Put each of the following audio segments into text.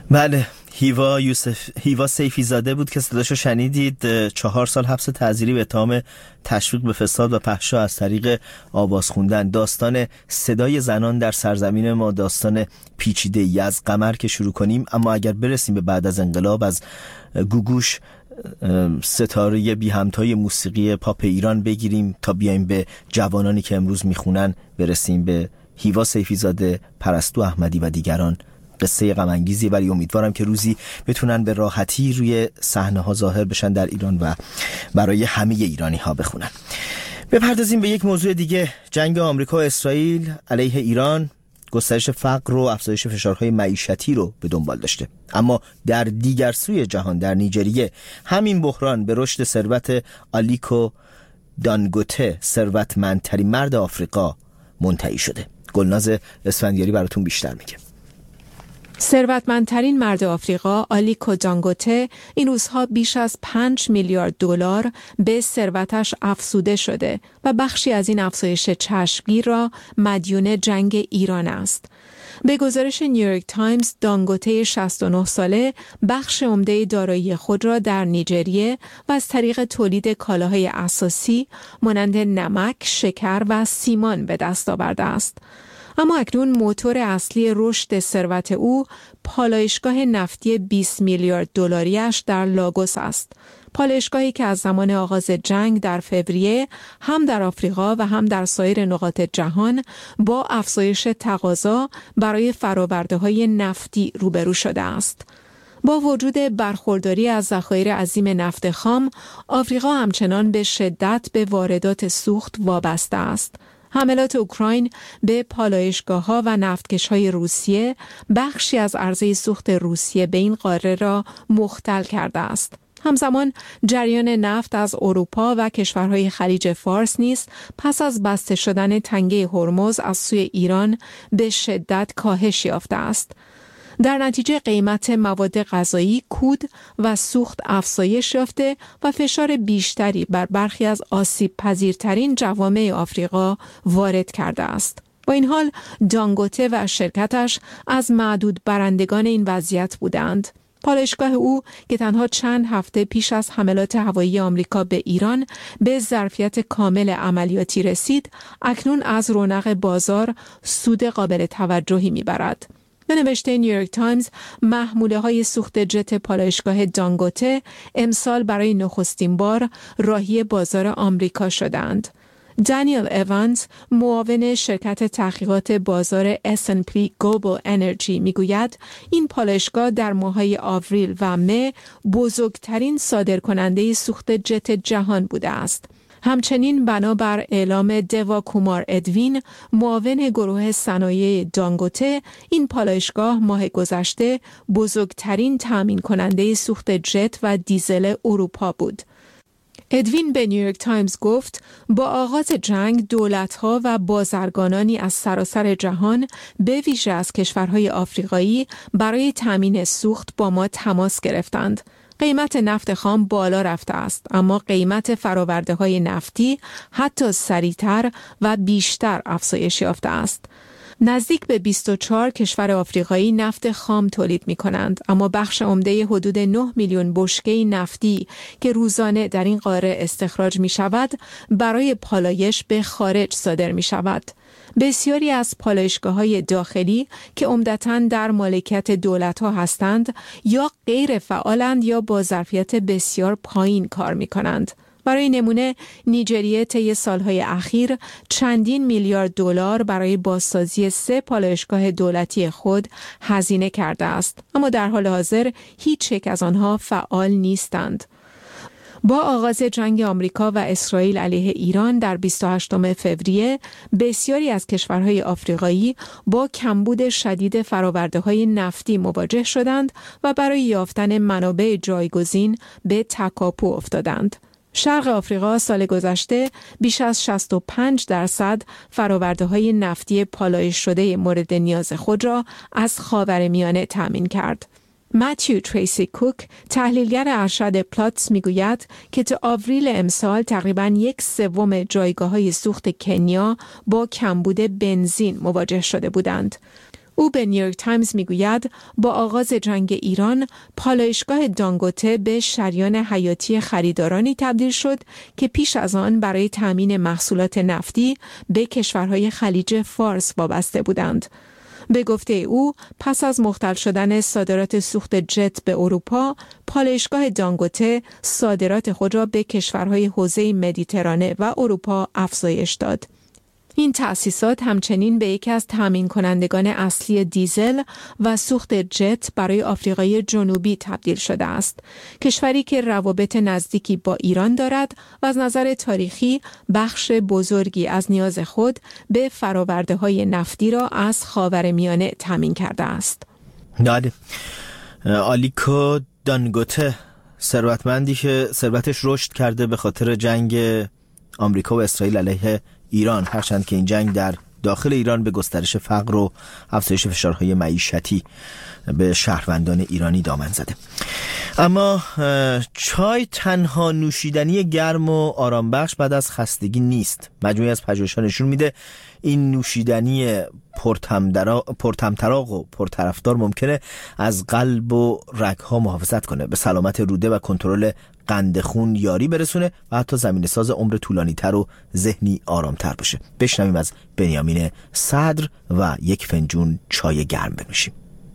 بله، هیوا سیفی زاده بود که صداشو شنیدید. 4 سال حبس تعزیری به اتهام تشویق به فساد و فحشا از طریق آواز خوندن. داستان صدای زنان در سرزمین ما داستان پیچیده‌ای از قمر که شروع کنیم، اما اگر برسیم به بعد از انقلاب، از گوگوش ستاره بی همتای موسیقی پاپ ایران بگیریم تا بیایم به جوانانی که امروز میخونن، برسیم به هیوا سیفی زاده، پرستو احمدی و دیگران. قصه غم انگیزی، ولی امیدوارم که روزی بتونن به راحتی روی صحنه ها ظاهر بشن در ایران و برای همه ایرانی ها بخونن. بپردازیم به یک موضوع دیگه. جنگ آمریکا و اسرائیل علیه ایران گسترش فقر و افزایش فشارهای معیشتی رو به دنبال داشته، اما در دیگر سوی جهان، در نیجریه، همین بحران به رشد ثروت آلیکو دانگوته، ثروتمندترین مرد آفریقا، منتهی شده. گلناز اسفندیاری براتون بیشتر میگه. ثروتمندترین مرد آفریقا آلیکو دانگوته این روزها بیش از 5 میلیارد دلار به ثروتش افزوده شده و بخشی از این افزایش چشمگیر را مدیون جنگ ایران است. به گزارش نیویورک تایمز، دانگوته 69 ساله بخش عمده دارایی خود را در نیجریه و از طریق تولید کالاهای اساسی مانند نمک، شکر و سیمان به دست آورده است. اما اکنون موتور اصلی رشد ثروت او پالایشگاه نفتی 20 میلیارد دلاریش در لاگوس است. پالایشگاهی که از زمان آغاز جنگ در فوریه هم در آفریقا و هم در سایر نقاط جهان با افزایش تقاضا برای فرآورده‌های نفتی روبرو شده است. با وجود برخورداری از ذخایر عظیم نفت خام، آفریقا همچنان به شدت به واردات سوخت وابسته است. حملات اوکراین به پالایشگاه‌ها و نفتکش‌های روسیه بخشی از عرضه سوخت روسیه به این قاره را مختل کرده است. همزمان جریان نفت از اروپا و کشورهای خلیج فارس نیز پس از بسته شدن تنگه هرمز از سوی ایران به شدت کاهش یافته است. در نتیجه قیمت مواد غذایی، کود و سوخت افزایش یافته و فشار بیشتری بر برخی از آسیب پذیرترین جوامع آفریقا وارد کرده است. با این حال دانگوته و شرکتش از معدود برندگان این وضعیت بودند. پالایشگاه او که تنها چند هفته پیش از حملات هوایی آمریکا به ایران به ظرفیت کامل عملیاتی رسید، اکنون از رونق بازار سود قابل توجهی می‌برد. به نوشته نیویورک تایمز، محموله‌های سوخت جت پالایشگاه دانگوته امسال برای نخستین بار راهی بازار آمریکا شدند. دانیل اوانز، معاون شرکت تحقیقات بازار S&P Global Energy میگوید این پالایشگاه در ماه‌های آوریل و مه بزرگترین صادرکننده سوخت جت جهان بوده است. همچنین بنابر اعلام دیوا کومار ادوین، معاون گروه صنایع دانگوته، این پالایشگاه ماه گذشته بزرگترین تامین کننده سوخت جت و دیزل اروپا بود. ادوین به نیویورک تایمز گفت با آغاز جنگ دولت‌ها و بازرگانانی از سراسر جهان به ویژه از کشورهای آفریقایی برای تامین سوخت با ما تماس گرفتند. قیمت نفت خام بالا رفته است، اما قیمت فرآورده‌های نفتی حتی سریعتر و بیشتر افزایش یافته است. نزدیک به 24 کشور آفریقایی نفت خام تولید می کنند، اما بخش عمده حدود 9 میلیون بشکه نفتی که روزانه در این قاره استخراج می شود برای پالایش به خارج صادر می شود. بسیاری از پالایشگاه‌های داخلی که عمدتاً در مالکیت دولت‌ها هستند یا غیر فعالند یا با ظرفیت بسیار پایین کار می‌کنند. برای نمونه نیجریه طی سالهای اخیر چندین میلیارد دلار برای بازسازی 3 پالایشگاه دولتی خود هزینه کرده است، اما در حال حاضر هیچ یک از آنها فعال نیستند. با آغاز جنگ آمریکا و اسرائیل علیه ایران در 28 فوریه، بسیاری از کشورهای آفریقایی با کمبود شدید فرآورده‌های نفتی مواجه شدند و برای یافتن منابع جایگزین به تکاپو افتادند. شرق آفریقا سال گذشته بیش از 65% فرآورده‌های نفتی پالایش شده مورد نیاز خود را از خاورمیانه تامین کرد. متیو تریسی کوک، تحلیلگر ارشد پلاتس، میگوید که تا آوریل امسال تقریباً 1/3 جایگاه‌های سوخت کنیا با کمبود بنزین مواجه شده بودند. او به نیویورک تایمز میگوید با آغاز جنگ ایران پالایشگاه دانگوته به شریان حیاتی خریدارانی تبدیل شد که پیش از آن برای تامین محصولات نفتی به کشورهای خلیج فارس وابسته بودند. به گفته او پس از مختل شدن صادرات سوخت جت به اروپا، پالایشگاه دانگوته صادرات خود را به کشورهای حوزه مدیترانه و اروپا افزایش داد. این تأسیسات همچنین به یکی از تامین کنندگان اصلی دیزل و سوخت جت برای آفریقای جنوبی تبدیل شده است. کشوری که روابط نزدیکی با ایران دارد و از نظر تاریخی بخش بزرگی از نیاز خود به فرآورده‌های نفتی را از خاورمیانه تامین کرده است. آلیکو دانگوته ثروتمندی که ثروتش رشد کرده به خاطر جنگ آمریکا و اسرائیل علیه ایران، هرچند که این جنگ در داخل ایران به گسترش فقر و افزایش فشارهای معیشتی به شهروندان ایرانی دامن زده. اما چای تنها نوشیدنی گرم و آرامبخش بعد از خستگی نیست. مجموعی از پژوهش‌ها نشون میده این نوشیدنی پرطمطراق و پرطرفدار ممکنه از قلب و رگ‌ها محافظت کنه، به سلامت روده و کنترل قند خون یاری برسونه و حتی زمینه ساز عمر طولانی‌تر و ذهنی آرامتر باشه. بشنویم از بنیامین صدر و یک فنجون چای گرم بنوشیم.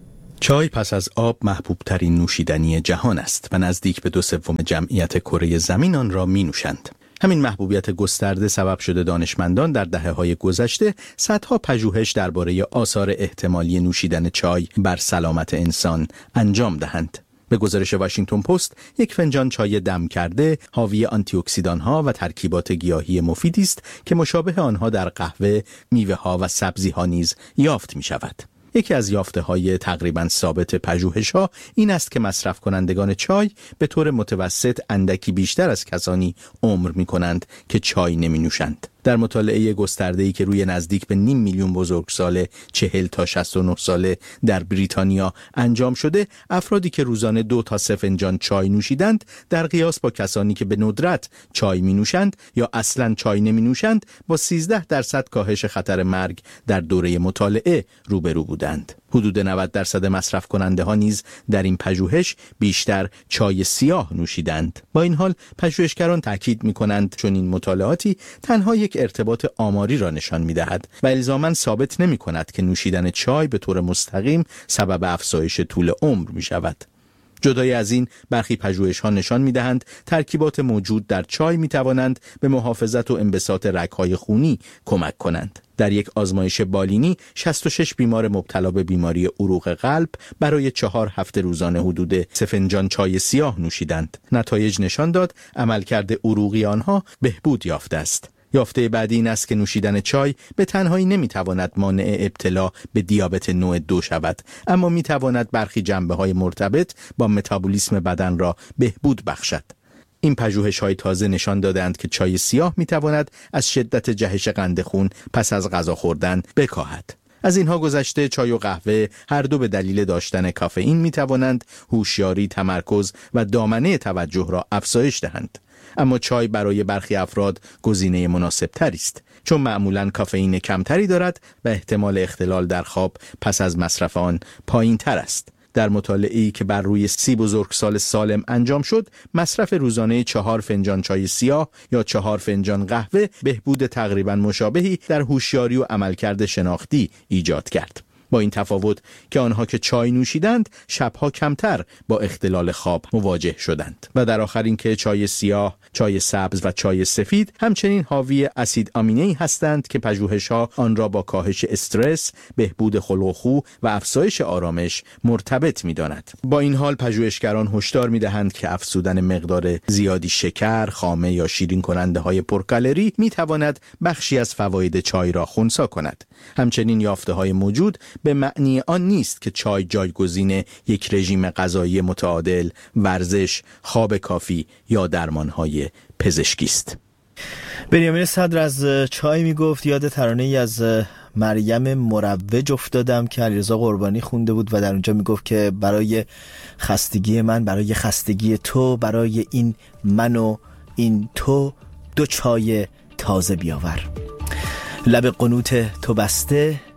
چای پس از آب محبوب ترین نوشیدنی جهان است و نزدیک به 2/3 جمعیت کره زمین آن را می نوشند. همین محبوبیت گسترده سبب شده دانشمندان در دهه‌های گذشته صدها پژوهش درباره آثار احتمالی نوشیدن چای بر سلامت انسان انجام دهند. به گزارش واشنگتن پست، یک فنجان چای دم کرده حاوی آنتی اکسیدان‌ها و ترکیبات گیاهی مفیدی است که مشابه آنها در قهوه، میوه‌ها و سبزی‌ها نیز یافت می‌شود. یکی از یافته‌های تقریباً ثابت پژوهش‌ها این است که مصرف کنندگان چای به طور متوسط اندکی بیشتر از کسانی عمر می‌کنند که چای نمی‌نوشند. در مطالعه گسترده‌ای که روی نزدیک به 500,000 میلیون بزرگسال 40 تا 69 ساله در بریتانیا انجام شده، افرادی که روزانه 2 تا 3 فنجان چای نوشیدند در قیاس با کسانی که به ندرت چای می‌نوشند یا اصلاً چای نمی‌نوشند با 13% کاهش خطر مرگ در دوره مطالعه روبرو بودند. حدود 90% مصرف کننده ها نیز در این پژوهش بیشتر چای سیاه نوشیدند. با این حال پژوهشگران تاکید می‌کنند چون این مطالعاتی تنها یک ارتباط آماری را نشان می‌دهد و الزاماً ثابت نمی‌کند که نوشیدن چای به طور مستقیم سبب افزایش طول عمر می‌شود. جدای از این، برخی پژوهش‌ها نشان می‌دهند ترکیبات موجود در چای می‌توانند به محافظت و انبساط رگ‌های خونی کمک کنند. در یک آزمایش بالینی 66 بیمار مبتلا به بیماری عروق قلب برای 4 هفته روزانه حدود 3 فنجان چای سیاه نوشیدند. نتایج نشان داد عملکرد عروقی آنها بهبود یافته است. یافته بعدی این است که نوشیدن چای به تنهایی نمیتواند مانع ابتلا به دیابت نوع 2 شود، اما میتواند برخی جنبه‌های مرتبط با متابولیسم بدن را بهبود بخشد. این پژوهش‌های تازه نشان دادند که چای سیاه میتواند از شدت جهش قند خون پس از غذا خوردن بکاهد. از اینها گذشته چای و قهوه هر دو به دلیل داشتن کافئین میتوانند هوشیاری، تمرکز و دامنه توجه را افزایش دهند. اما چای برای برخی افراد گزینه مناسب تری است، چون معمولاً کافئین کمتری دارد و احتمال اختلال در خواب پس از مصرف آن پایین تر است. در مطالعه‌ای که بر روی 30 بزرگسال سالم انجام شد، مصرف روزانه 4 فنجان چای سیاه یا 4 فنجان قهوه بهبود تقریباً مشابهی در هوشیاری و عملکرد شناختی ایجاد کرد. با این تفاوت که آنها که چای نوشیدند شبها کمتر با اختلال خواب مواجه شدند. و در آخر این که چای سیاه، چای سبز و چای سفید همچنین حاوی اسید آمینه‌ای هستند که پژوهش‌ها آن را با کاهش استرس، بهبود خلق و خو و افزایش آرامش مرتبط می‌دانند. با این حال پژوهشگران هشدار می‌دهند که افزودن مقدار زیادی شکر، خامه یا شیرین کننده‌های پرکالری می‌تواند بخشی از فواید چای را خنثی کند. همچنین یافته‌های موجود به معنی آن نیست که چای جایگزین یک رژیم غذایی متعادل، ورزش، خواب کافی یا درمانهای پزشکی است. بنیامین صدر از چای میگفت. یاد ترانه‌ای از مریم مروج افتادم که علیرضا قربانی خونده بود و در اونجا میگفت که برای خستگی من، برای خستگی تو، برای این من و این تو 2 چای تازه بیاور. لب قنوت تو بسته،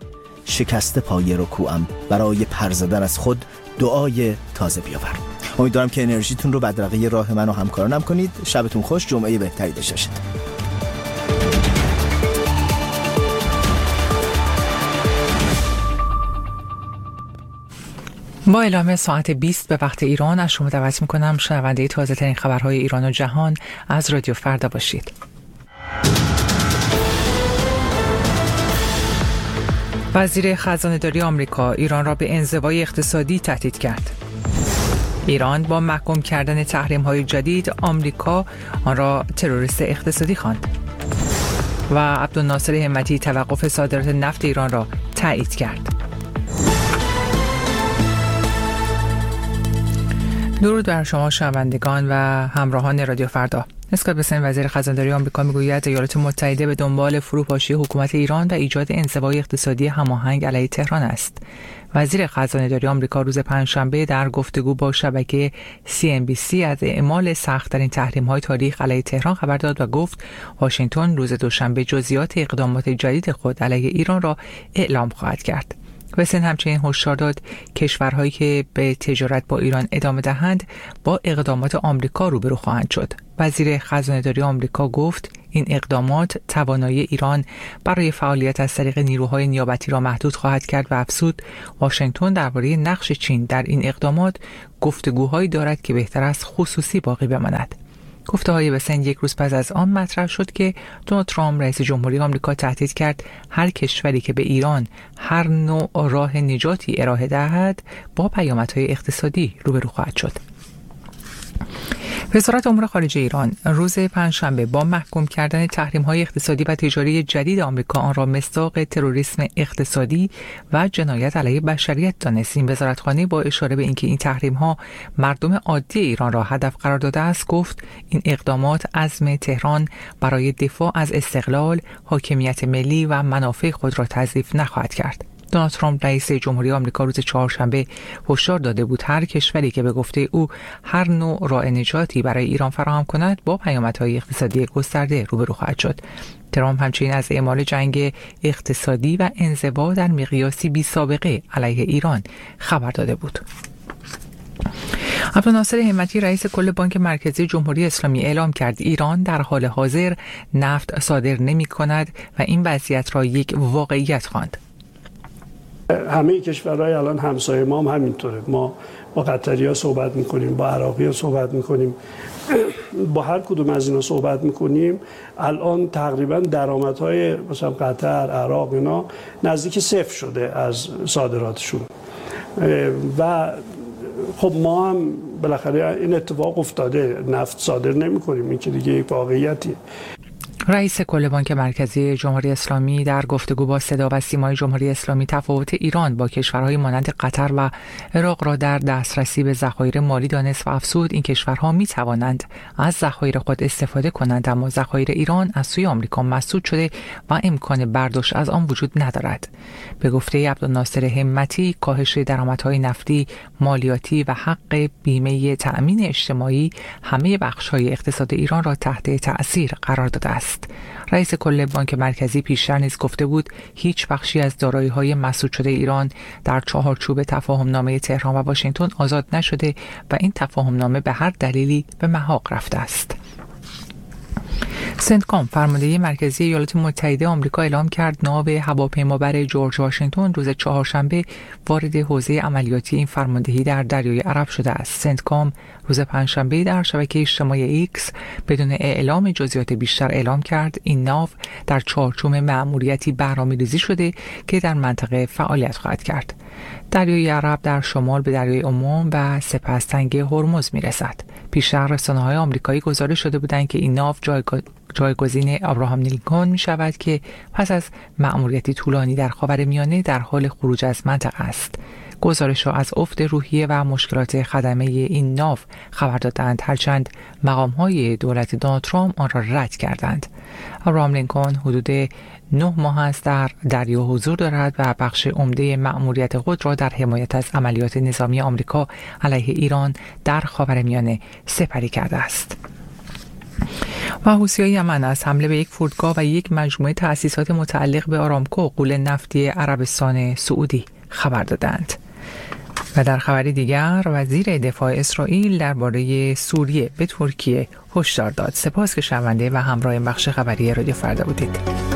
شکست پای رکوعم برای پر زدن از خود دعای تازه بیاور. امیدوارم که انرژیتون رو بدرقه راه من و همکارانم کنید. شبتون خوش، جمعه بهتری داشته باشید. با اعلام ساعت 20 به وقت ایران از شما دعوت می‌کنم شنونده تازه ترین خبرهای ایران و جهان از رادیو فردا باشید. وزیر خزانه‌داری آمریکا ایران را به انزوای اقتصادی تهدید کرد. ایران با محکوم کردن تحریم‌های جدید آمریکا آن را تروریست اقتصادی خواند. و عبدالناصر همتی توقف صادرات نفت ایران را تایید کرد. درود بر شما شنوندگان و همراهان رادیو فردا. اسکات بسن وزیر خزانه‌داری آمریکا میگوید ایالات متحده به دنبال فروپاشی حکومت ایران و ایجاد انزوای اقتصادی هماهنگ علیه تهران است. وزیر خزانه‌داری آمریکا روز پنجشنبه در گفتگو با شبکه CNBC از اعمال سخت‌ترین تحریم‌های تاریخ علیه تهران خبر داد و گفت واشنگتن روز دوشنبه جزئیات اقدامات جدید خود علیه ایران را اعلام خواهد کرد. وسن همچنین هشدار داد کشورهایی که به تجارت با ایران ادامه دهند با اقدامات آمریکا روبرو خواهند شد. وزیر خزانه‌داری آمریکا گفت این اقدامات توانایی ایران برای فعالیت از طریق نیروهای نیابتی را محدود خواهد کرد و افزود واشنگتن درباره نقش چین در این اقدامات گفتگوهایی دارد که بهتر است خصوصی باقی بماند. گفته‌های وسن یک روز پس از آن مطرح شد که دونالد ترامپ رئیس جمهوری آمریکا تهدید کرد هر کشوری که به ایران هر نوع راه نجاتی ارائه دهد با پیامدهای اقتصادی روبرو خواهد شد. وزارت امور خارجه ایران روز پنجشنبه با محکوم کردن تحریم‌های اقتصادی و تجاری جدید آمریکا آن را مصداق تروریسم اقتصادی و جنایت علیه بشریت دانست. این وزارتخانه با اشاره به اینکه این تحریم‌ها مردم عادی ایران را هدف قرار داده است گفت این اقدامات عزم تهران برای دفاع از استقلال، حاکمیت ملی و منافع خود را تضعیف نخواهد کرد. دونالد ترامپ رئیس جمهوری آمریکا روز چهارشنبه هشدار داده بود هر کشوری که به گفته او هر نوع راه نجاتی برای ایران فراهم کند با پیامدهای اقتصادی گسترده روبرو خواهد شد. ترامپ همچنین از اعمال جنگ اقتصادی و انزوا در مقیاسی بی‌سابقه علیه ایران خبر داده بود. عبدالناصر همتی رئیس کل بانک مرکزی جمهوری اسلامی اعلام کرد ایران در حال حاضر نفت صادر نمی کند و این وضعیت را یک واقعیت خواند. همه کشورهای الان همسایه ما هم همینطوره. ما با قطری‌ها صحبت می‌کنیم، با عراقی‌ها صحبت می‌کنیم، با هر کدوم از اینا صحبت می‌کنیم. الان تقریبا درآمدهای مثلا قطر، عراق اینا نزدیک صفر شده از صادراتشون و خب ما هم بالاخره این اتفاق افتاده، نفت صادر نمی‌کنیم. این که دیگه یک واقعیتیه. رئیس کل بانک مرکزی جمهوری اسلامی در گفتگو با صدا و سیمای جمهوری اسلامی تفاوت ایران با کشورهای مانند قطر و عراق را در دسترسی به ذخایر مالی دانست و افزود این کشورها می توانند از ذخایر خود استفاده کنند اما ذخایر ایران از سوی آمریکا مسدود شده و امکان برداشت از آن وجود ندارد. به گفته عبدالناصر همتی کاهش درآمدهای نفتی، مالیاتی و حق بیمه تأمین اجتماعی همه بخش‌های اقتصاد ایران را تحت تأثیر قرار داده است. رئیس کل بانک مرکزی پیشتر نیز گفته بود هیچ بخشی از دارایی‌های مسدود شده ایران در چهارچوب تفاهم‌نامه تهران و واشنگتن آزاد نشده و این تفاهم‌نامه به هر دلیلی به محاق رفته است. سنتکام فرمانده مرکزی ایالات متحده آمریکا اعلام کرد ناو هواپیمابر جورج واشنگتن روز چهارشنبه وارد حوزه عملیاتی این فرماندهی در دریای عرب شده است. سنتکام روز پنجشنبه در شبکه اجتماعی ایکس بدون اعلام جزئیات بیشتر اعلام کرد این ناو در چارچوب مأموریتی برنامه‌ریزی شده که در منطقه فعالیت خواهد کرد. دریای عرب در شمال به دریای عمان و سپس تنگه هرمز می‌رسد. پیشتر رسانه‌های آمریکایی گزارش شده بودند که این ناو جایگزین ابراهام لینکلن می شود که پس از مأموریتی طولانی در خاورمیانه در حال خروج از منطقه است. گزارش‌ها از افت روحیه و مشکلات خدمه این ناو خبر دادند هرچند مقام‌های دولت دونالد ترامپ آن را رد کردند. ابراهام لینکلن حدود 9 ماه است در دریا حضور دارد و بخش عمده مأموریت خود را در حمایت از عملیات نظامی آمریکا علیه ایران در خاورمیانه سپری کرده است. و حوثیان یمن از حمله به یک فرودگاه و یک مجموعه تأسیسات متعلق به آرامکو غول نفتی عربستان سعودی خبر دادند. و در خبری دیگر وزیر دفاع اسرائیل درباره سوریه به ترکیه هشدار داد. سپاس که شنونده و همراه بخش خبری رادیو فردا بودید.